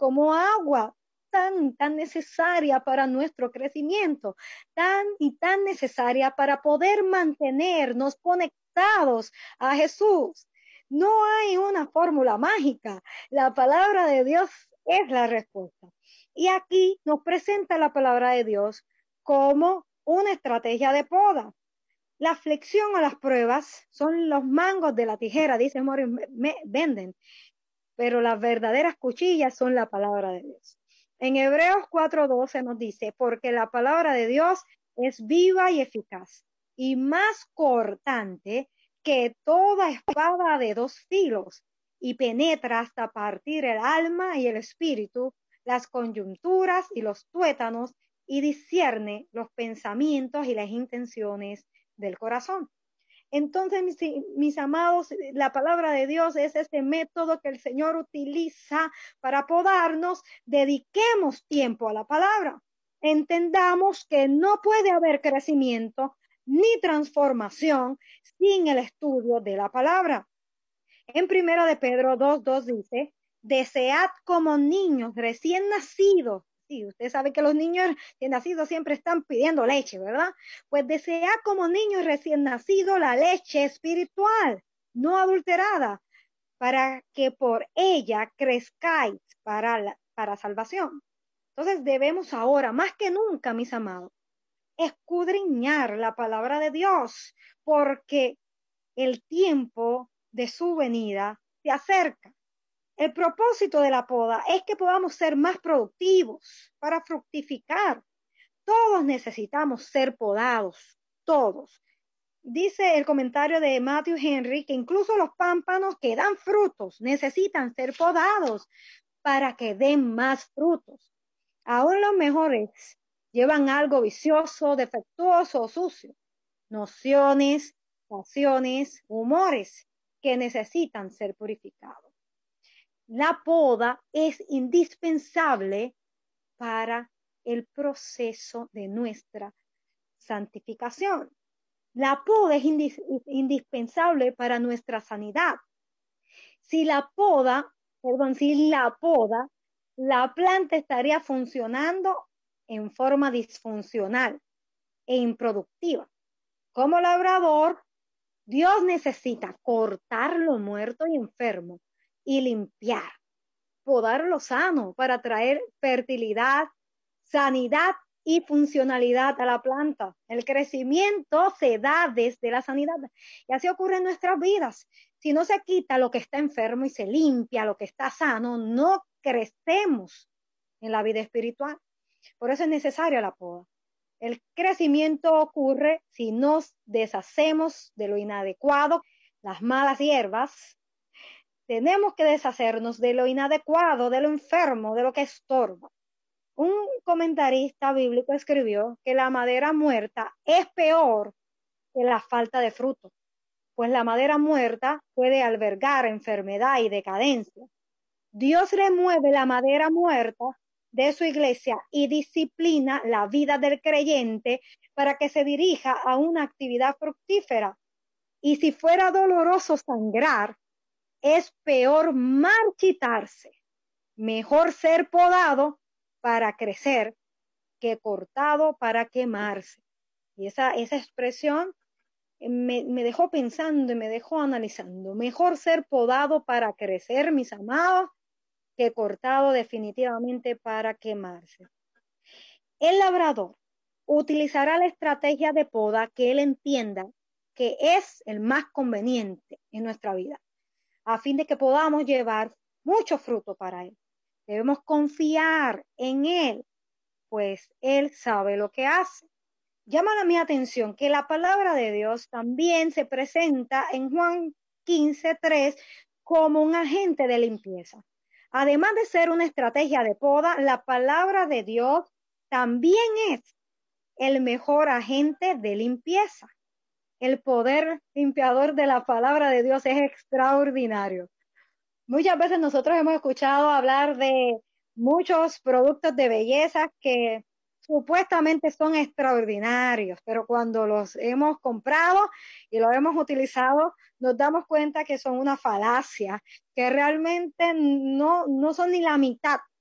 como agua, tan necesaria para nuestro crecimiento, tan necesaria para poder mantenernos conectados a Jesús. No hay una fórmula mágica. La palabra de Dios es la respuesta. Y aquí nos presenta la palabra de Dios como una estrategia de poda. La aflicción o las pruebas son los mangos de la tijera, dice Morris Benden, pero las verdaderas cuchillas son la palabra de Dios. En Hebreos 4:12 nos dice, porque la palabra de Dios es viva y eficaz y más cortante que toda espada de 2 filos y penetra hasta partir el alma y el espíritu, las coyunturas y los tuétanos y discierne los pensamientos y las intenciones del corazón. Entonces, mis amados, la palabra de Dios es este método que el Señor utiliza para podarnos. Dediquemos tiempo a la palabra. Entendamos que no puede haber crecimiento ni transformación sin el estudio de la palabra. En 1 de Pedro 2:2 dice, desead como niños recién nacidos. Sí, usted sabe que los niños recién nacidos siempre están pidiendo leche, ¿verdad? Pues desead como niños recién nacidos la leche espiritual, no adulterada, para que por ella crezcáis para salvación. Entonces debemos ahora, más que nunca, mis amados, escudriñar la palabra de Dios, porque el tiempo de su venida se acerca. El propósito de la poda es que podamos ser más productivos para fructificar. Todos necesitamos ser podados, todos. Dice el comentario de Matthew Henry que incluso los pámpanos que dan frutos necesitan ser podados para que den más frutos. Aún los mejores llevan algo vicioso, defectuoso o sucio. Nociones, pasiones, humores que necesitan ser purificados. La poda es indispensable para el proceso de nuestra santificación. La poda es indispensable para nuestra sanidad. Si la poda, la planta estaría funcionando en forma disfuncional e improductiva. Como labrador, Dios necesita cortar lo muerto y enfermo y limpiar, podar lo sano para traer fertilidad, sanidad y funcionalidad a la planta. El crecimiento se da desde la sanidad y así ocurre en nuestras vidas. Si no se quita lo que está enfermo y se limpia lo que está sano, no crecemos en la vida espiritual. Por eso es necesaria la poda. El crecimiento ocurre si nos deshacemos de lo inadecuado, las malas hierbas. Tenemos que deshacernos de lo inadecuado, de lo enfermo, de lo que estorba. Un comentarista bíblico escribió que la madera muerta es peor que la falta de fruto, pues la madera muerta puede albergar enfermedad y decadencia. Dios remueve la madera muerta de su iglesia y disciplina la vida del creyente para que se dirija a una actividad fructífera. Y si fuera doloroso sangrar, es peor marchitarse. Mejor ser podado para crecer que cortado para quemarse. Y esa expresión me dejó pensando y me dejó analizando. Mejor ser podado para crecer, mis amados, que cortado definitivamente para quemarse. El labrador utilizará la estrategia de poda que él entienda que es el más conveniente en nuestra vida, a fin de que podamos llevar mucho fruto para él. Debemos confiar en él, pues él sabe lo que hace. Llama mi atención que la palabra de Dios también se presenta en Juan 15:3 como un agente de limpieza. Además de ser una estrategia de poda, la palabra de Dios también es el mejor agente de limpieza. El poder limpiador de la palabra de Dios es extraordinario. Muchas veces nosotros hemos escuchado hablar de muchos productos de belleza que supuestamente son extraordinarios, pero cuando los hemos comprado y los hemos utilizado, nos damos cuenta que son una falacia, que realmente no son ni la mitad